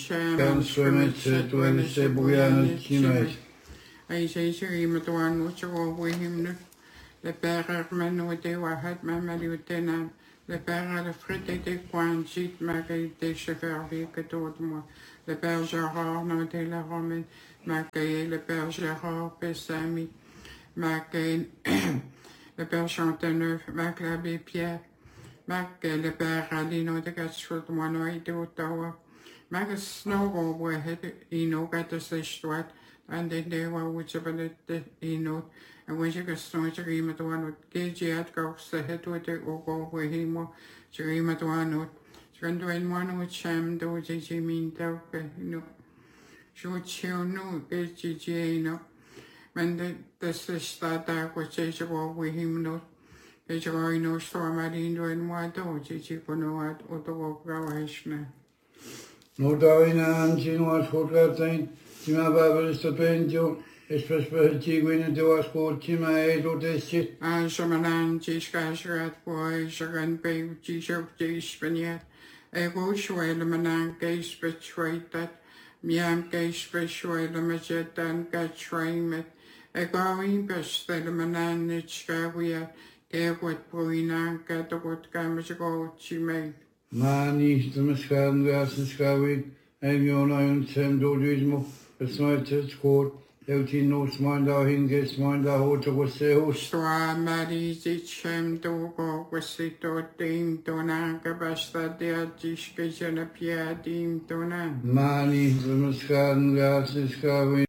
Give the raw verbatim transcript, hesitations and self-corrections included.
Kan swimmetje, tuense bouyane chimay. Ai sei sei ma tuan no cho we him no. Le père man no te wa hat ma ma li tena. Le père le frite te quan chit ma ke te chauffeur vi que tout moi. Le père Gérard no te la romaine. Ma ke le père Gérard Pessami. Ma ke le père Chanteneuf, ma ke l'abbé Pierre. Ma ke le père Alino te quatre moi no ite Ottawa. Mag snow we het ino gat de stwat and de de wa which of it ino and when you get snow to game at one with gauge at go the head with it or go where he more to game at one note. Send in one with sham do J mean do no. Should chill no gauge J no. When the the start that was J go where him no. J go no storm at indo and what do J go no at or the walk away. No davina anci no ascoltatain, ci ma babel stipendio, e spesperti gwine do ascolti ma edo desci. Ah, shamanan jiskashat boy, shagan bay, jishok jispaniat. Ego shwele manan gaze betrayed that. Miam gaze betrayed the majetan got traimet. Ego in best the manan nitskawia, gave what boinan got the what gamago she made. Mani stemskan gasenskawig, en jonain sem dodismo, besmaitet skor, eutin nos manda hinges manda hoto goseus. Swa mari zichem dogo wasito dim donanga basta dia jiske jana pia dim donan. Mani stemskan gasenskawig.